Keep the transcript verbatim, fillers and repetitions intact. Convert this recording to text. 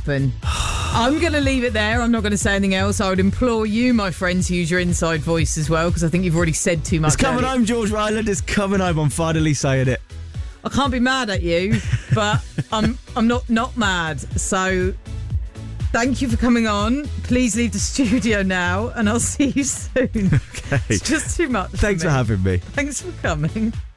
happen. I'm going to leave it there. I'm not going to say anything else. I would implore you, my friends, to use your inside voice as well, because I think you've already said too much. It's coming earlier. home, George Ryland. It's coming home. I'm finally saying it. I can't be mad at you, but I'm I'm not not mad. So thank you for coming on. Please leave the studio now, and I'll see you soon. Okay. It's just too much. Thanks for, for having me. Thanks for coming.